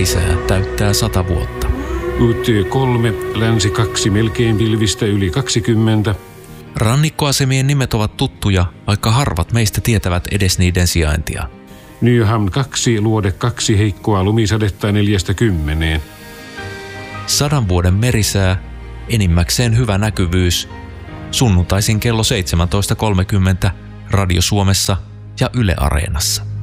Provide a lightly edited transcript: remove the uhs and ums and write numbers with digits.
lisää täyttää 100 vuotta. UT3, länsi 2, melkein pilvistä yli 20. Rannikkoasemien nimet ovat tuttuja, vaikka harvat meistä tietävät edes niiden sijaintia. Nyham 2, luode 2, heikkoa lumisadetta 4–10. 100 vuoden merisää, enimmäkseen hyvä näkyvyys. Sunnuntaisin kello 17.30 Radio Suomessa ja Yle Areenassa.